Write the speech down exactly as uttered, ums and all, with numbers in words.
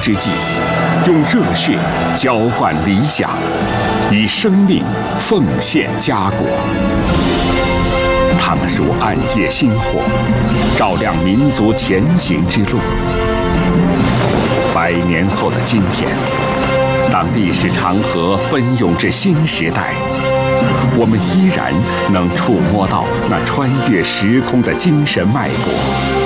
之际，用热血浇灌理想，以生命奉献家国。他们如暗夜星火，照亮民族前行之路。百年后的今天，当历史长河奔涌至新时代，我们依然能触摸到那穿越时空的精神脉搏。